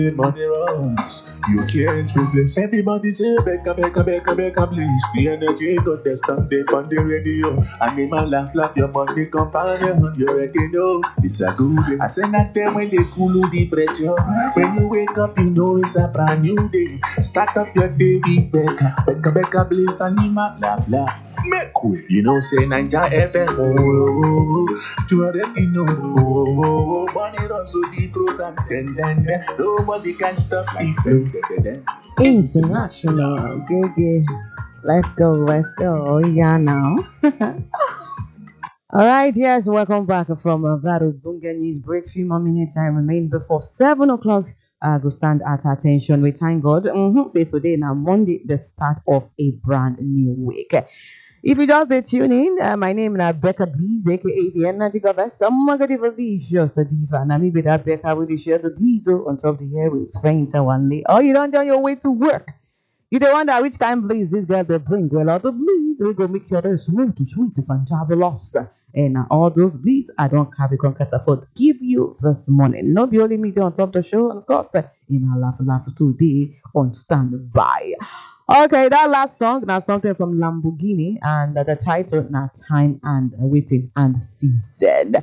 money runs, you can't resist. Everybody say, Becca, Becca, Becca, Becca, please. The energy got the stand they on the radio. Animal laugh, laugh, your money companion. You already know it's a good day. I say that them when they cool the pressure. When you wake up, you know it's a brand new day. Start up your day with Becca, Becca, Becca, please. Animal laugh, laugh. Make way. You know, say Ninja FM. You already know. Money runs so deep, and then nobody can stop me. International. Good. Let's go. Oh, yeah, now. All right, yes, welcome back from that Bunga News break. Few more minutes I remain before 7 o'clock. Go stand at attention. We thank God. Say today now, Monday, the start of a brand new week. If you just tune in, my name is Becca Bleeze, aka the Energy Goddess. Some delicious diva. And I'm maybe that Becca will share the Bleeze on top of the airwaves. Friends and one lay. Oh, you don't on your way to work. You don't wonder which kind of Bleeze this girl they bring. Well, all the Bleeze, we go make sure they're sweet, fantabulous. And all those Bleeze, I don't have a concert afford give you this morning. Not the only media on top of the show, and of course, in my laugh today on standby. Okay, that last song, now something from Lamborghini, and the title now Time and Waiting and Season.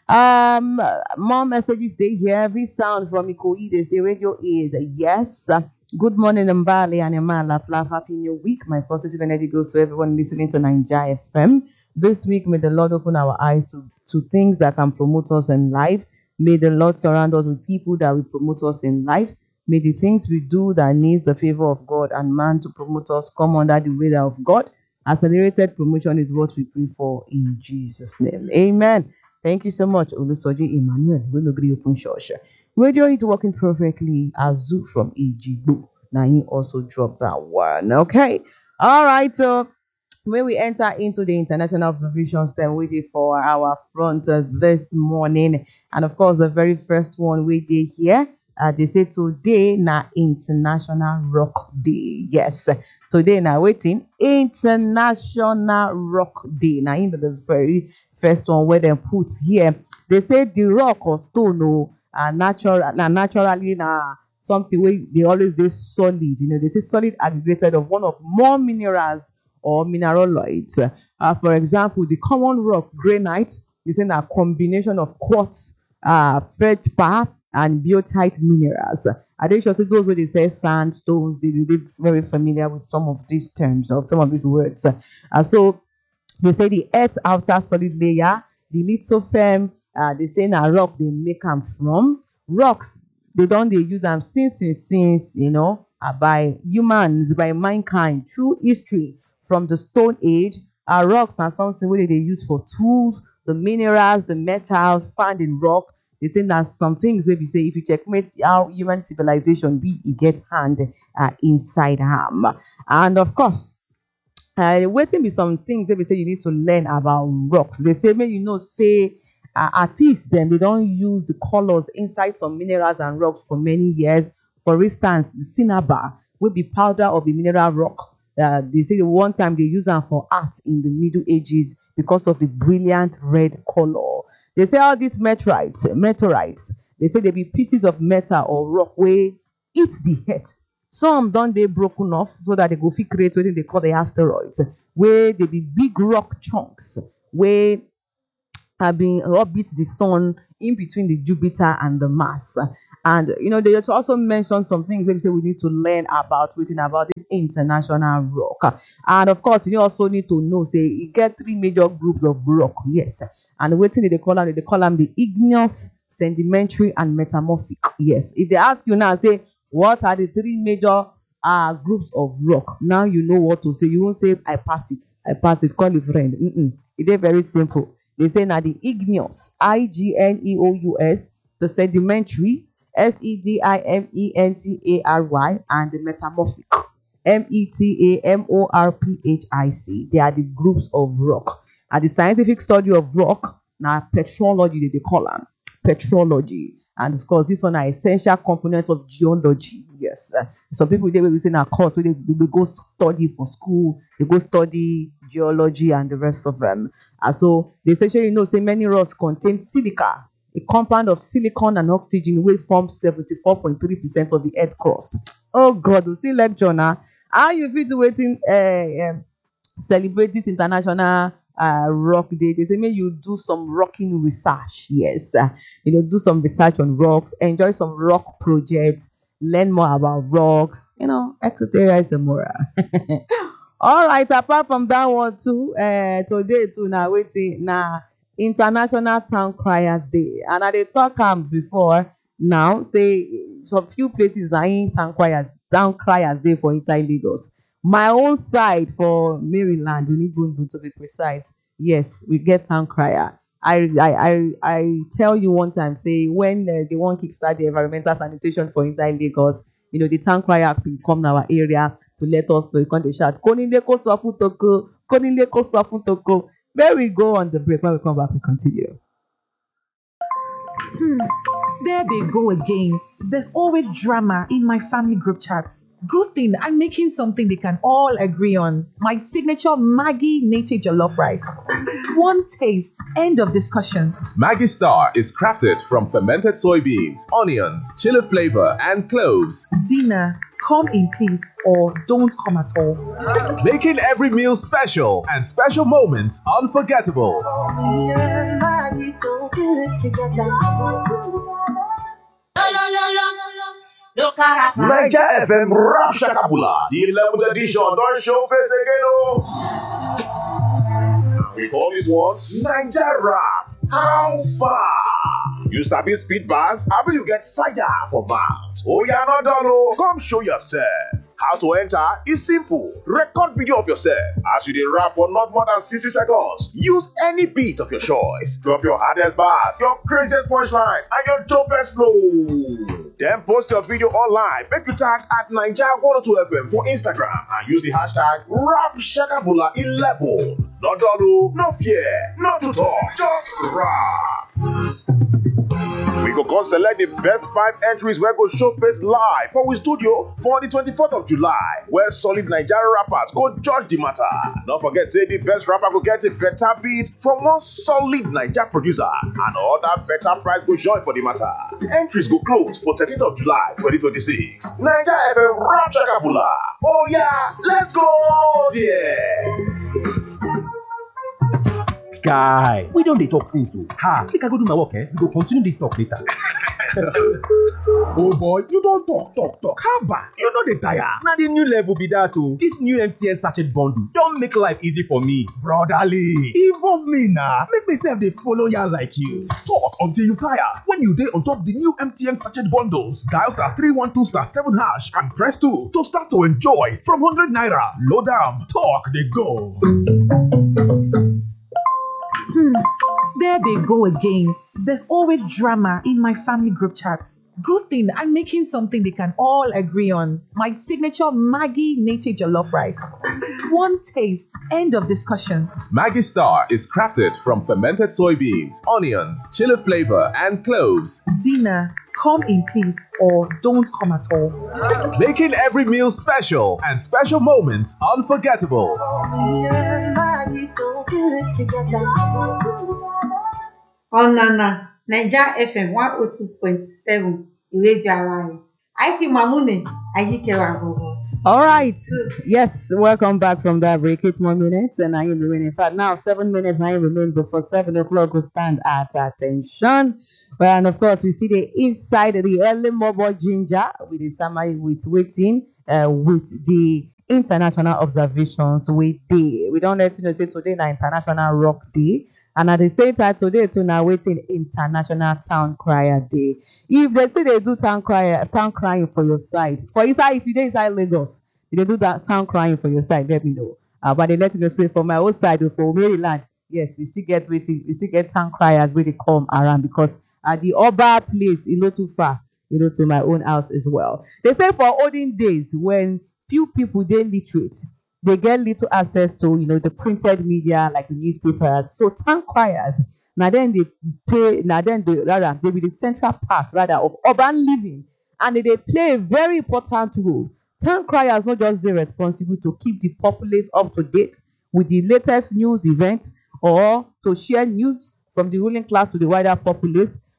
More messages stay here. Every sound from Ikoyi, they say radio is yes. Good morning, Mbali and Emma. Laugh. Happy New Week. My positive energy goes to everyone listening to Ninja FM. This week, may the Lord open our eyes to things that can promote us in life. May the Lord surround us with people that will promote us in life. May the things we do that needs the favor of God and man to promote us come under the radar of God. Accelerated promotion is what we pray for in Jesus' name. Amen. Thank you so much, Olusoji Emmanuel. We'll agree open church. Radio is working perfectly. Azu from Ejigbo. Now he also dropped that one. Okay. All right. So when we enter into the international provisions, then waiting for our front this morning. And of course, the very first one we did here. They say today na International Rock Day. Yes, today na waiting International Rock Day. Now in the very first one where they put here, they say the rock or stone naturally something where they always do solid. You know, they say solid aggregated of one of more minerals or mineraloids. For example, the common rock granite is in a combination of quartz, feldspar, and biotite minerals. I think those where they say sandstones, they're very familiar with some of these terms or some of these words. So they say the earth's outer solid layer, the lithospheric, they say na rock they make them from. Rocks, they use them since you know, by humans, by mankind, through history from the Stone Age. Rocks are something where they use for tools, the minerals, the metals found in rock. They say that some things where we say if you checkmate how human civilization be, it get hand inside ham. And of course, waiting be some things where we say you need to learn about rocks. They say when you know, say artists then they don't use the colors inside some minerals and rocks for many years. For instance, the cinnabar will be powder of the mineral rock. They say the one time they use them for art in the Middle Ages because of the brilliant red color. They say all these meteorites, they say they be pieces of metal or rock where eat the earth. Some don't they broken off so that they go fit create what they call the asteroids, where they be big rock chunks where have been orbit the sun in between the Jupiter and the Mars. And you know, they also mentioned some things maybe say we need to learn about this international rock. And of course, you also need to know, say you get 3 major groups of rock, yes. And waiting they call them the igneous, sedimentary, and metamorphic. Yes. If they ask you now, say, what are the 3 major groups of rock? Now you know what to say. You won't say, I pass it, call a friend. It is very simple. They say now the igneous, IGNEOUS, the sedimentary, SEDIMENTARY, and the metamorphic, METAMORPHIC. They are the groups of rock. And the scientific study of rock, now petrology, they call them petrology. And of course, this one are essential components of geology. Yes. Some people they will say in a course where they go study for school, they go study geology and the rest of them. So they essentially know say many rocks contain silica. a compound of silicon and oxygen wey form 74.3% of the earth crust. Oh God, we see lecture now. How you fit do wetin celebrate this international rock day? They say make you do some rocking research. Yes, do some research on rocks, enjoy some rock projects, learn more about rocks, etc. etc. All right, apart from that one too, today too now waiting now International Town Criers Day. And I dey talk before now, say some few places na in town criers day for inside Lagos. My own side for Maryland, Unigundu to be precise. Yes, we get town crier. I tell you one time, say when they want kickstart the environmental sanitation for inside Lagos, the town crier will come to our area to let us know. You can't shout, Konileko Swafu Toko, Konileko Swafu Toko. Where we go on the break, when we come back, we continue. There they go again. There's always drama in my family group chats. Good thing I'm making something they can all agree on. My signature Maggi native jollof rice. One taste, end of discussion. Maggi Star is crafted from fermented soybeans, onions, chili flavor, and cloves. Dinner, come in peace or don't come at all. Making every meal special and special moments unforgettable. Naija FM Rap Shakabula, the 11th edition, don't show face again, oh. We call this one Naija Rap. How far? You sabi speed bars? How will you get fire for mouth? Oh, you're not done, oh. Come show yourself. How to enter is simple. Record video of yourself as you dey rap for not more than 60 seconds. Use any beat of your choice. Drop your hardest bars, your craziest punchlines, and your dopest flow. Then post your video online. Make you tag at Naija 102 FM for Instagram and use the hashtag RapShakabula11. Not done, oh. No fear, not to talk, just rap. We go come select the best 5 entries where go show face live for we studio for the 24th of July, where solid Nigerian rappers go judge the matter. Don't forget, say the best rapper go get a better beat from one solid Nigerian producer, and other better prize go join for the matter. The entries go close for 13th of July 2026. Naija FM Rap Shakabula. Oh yeah, let's go there. Guy, we don't dey talk since o. Make I go do my work, we go continue this talk later. Oh boy, you don talk. Haba, you no dey tire. Na the new level be that o. This new MTN sachet bundle don make life easy for me. Brotherly, involve me na. Make me sef dey follow ya like you. Talk until you tire. When you dey on top the new MTN sachet bundles, dial *312*7# and press 2 to start to enjoy from 100 naira. Load am, talk dey go. There they go again. There's always drama in my family group chats. Good thing I'm making something they can all agree on. My signature Maggi native jollof rice. One taste, end of discussion. Maggi Star is crafted from fermented soybeans, onions, chili flavor, and cloves. Dinner, come in peace or don't come at all. Making every meal special and special moments unforgettable. Onana, Naija FM 102.7, Radio Hawaii. IP Mamune, Ajikewa Gogo. All right. Yes, welcome back from that break. 8 more minutes and I am remaining. In fact, now 7 minutes I remain before 7 o'clock will stand at attention. Well, and of course, we see the inside of the early mobile ginger with the summary with waiting with the international observations we did. We don't let you know today na International Rock Day. And at the same time, today too now waiting International Town Crier Day. If they say they do town crying for your side, for inside, if you dey inside Lagos, if they do that town crying for your side, let me know. But they let you know say for my own side, for Maryland, yes, we still get town criers where they come around because at the Oba place, not too far, to my own house as well. They say for olden days when few people they literate. They get little access to, the printed media like the newspapers. So town criers, they be the central part rather of urban living, and they play a very important role. Town criers not just they responsible to keep the populace up to date with the latest news event or to share news from the ruling class to the wider populace,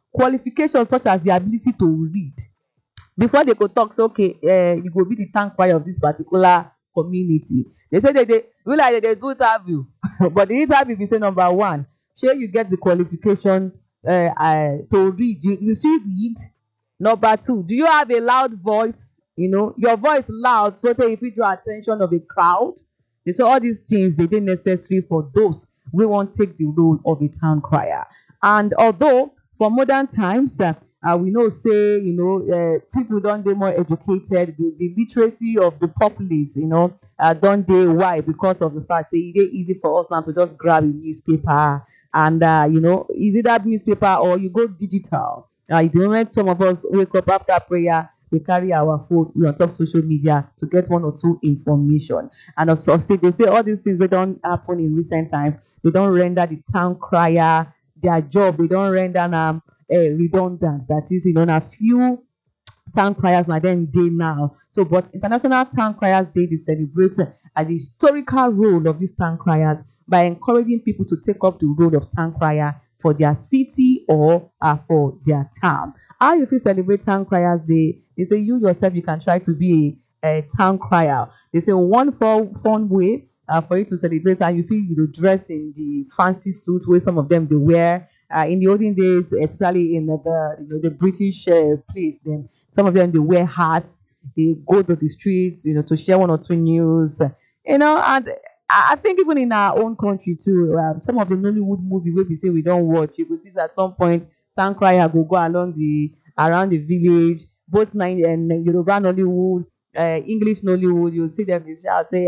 qualifications such as the ability to read. Before they could talk, so okay, you go be the town crier of this particular community. They say they will like they do interview, but the interview be say number one, sure you get the qualification to read. You should read. Number two, do you have a loud voice? You know, your voice loud, so that if you draw attention of a crowd. They say all these things they didn't necessary for those we won't take the role of a town crier. And although for modern times, we know say people don't they more educated, the literacy of the populace, don't they why because of the fact that it's easy for us now to just grab a newspaper and is it that newspaper or you go digital. The moment some of us wake up after prayer, we carry our phone, we on top social media to get one or two information. And also they say all these things they don't happen in recent times. They don't render the town crier their job. They don't render them redundant. That is, a few town criers like them day now. So, but International Town Criers Day is celebrating the historical role of these town criers by encouraging people to take up the role of town crier for their city or for their town. How you feel celebrate Town Criers Day? They say you yourself you can try to be a town crier. They say one fun way for you to celebrate and you feel dress in the fancy suit where some of them they wear. In the olden days, especially in the British place, then some of them they wear hats. They go to the streets, to share one or two news. And I think even in our own country too, some of the Nollywood movie where we say we don't watch, you will see at some point town crier go around the village, both and Yoruba Nollywood, English Nollywood. You see them shout say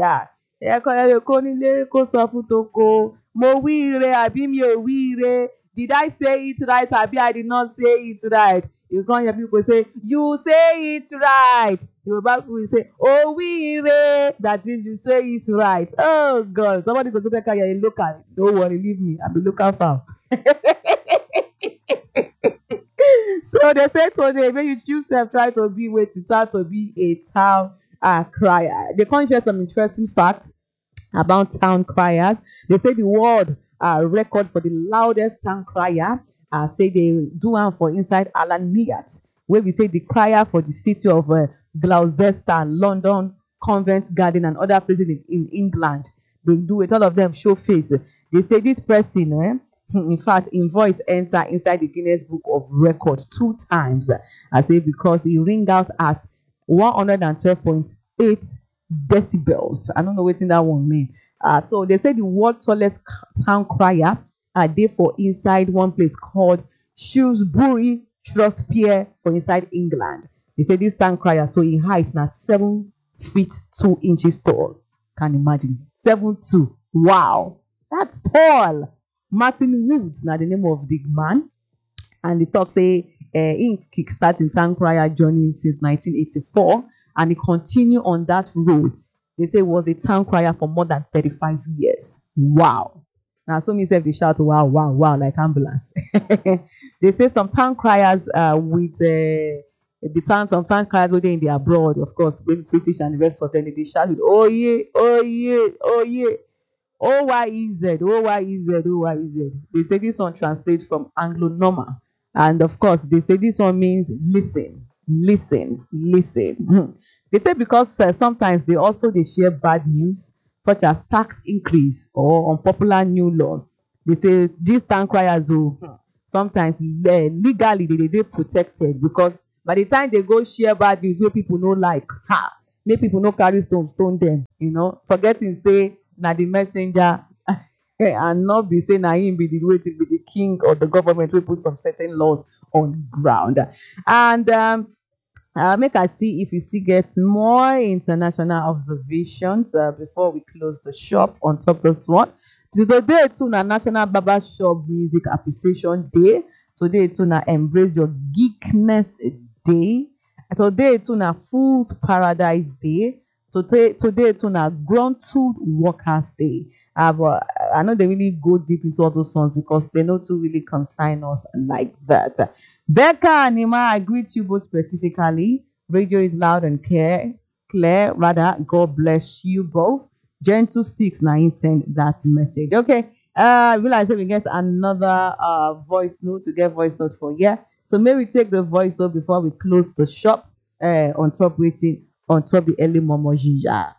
did I say it right? Abi I did not say it right. You can't hear people say you say it right. Yoruba people say oh we that is you say it right. Oh God, somebody go to the car, you're local. Don't worry, leave me. I'll be local foul. So they say today, when you yourself try to be with it out to be a town crier. They can share some interesting facts about town criers. They say the world record for the loudest town crier. Say they do one for inside Alan Miat, where we say the crier for the city of Gloucester, London, Covent Garden, and other places in England. They do it. All of them show face. They say this person, in fact, in voice enter inside the Guinness Book of Record 2 times. I say because he ring out at 112.8 decibels. I don't know what that one mean. So they say the world's tallest town crier they for inside one place called Shrewsbury, Shropshire, for inside England. They say this town crier, so in height now 7 feet 2 inches tall. Can imagine 7'2". Wow, that's tall. Martin Woods, now the name of the man, and the talk say he kickstarting town crier journey since 1984, and he continue on that road. They say was a town crier for more than 35 years. Wow. Now so me say they shout wow, wow, wow like ambulance. They say some town criers with the time some town criers were in the abroad, of course, British and the rest of them, they shout with oh yeah, oh yeah, oh yeah. O-Y-E-Z, O-Y-E-Z, O-Y-E-Z. They say this one translates from Anglo-Norman. And of course, they say this one means listen, listen, listen. They say because sometimes they share bad news, such as tax increase or unpopular new law. They say these town criers sometimes legally they protected because by the time they go share bad news where people know like, make people no carry stone them, forgetting say, now the messenger and not be saying na him be the way to be the king or the government will put some certain laws on ground. And make I see if you still get more international observations before we close the shop on top of this one. Today too na National Barber Shop Music Appreciation Day. Today too na Embrace Your Geekness Day. Today too na Fool's Paradise Day. Today too na Gruntled Workers Day. But I know they really go deep into all those songs because they know to really consign us like that. Becca and Nima, I greet you both specifically. Radio is loud and clear. Rather, God bless you both. Gentle Sticks now send that message. Okay. I realize that we get another voice note. We get voice note for here. So may we take the voice up before we close the shop on top waiting on top the early momo ginger.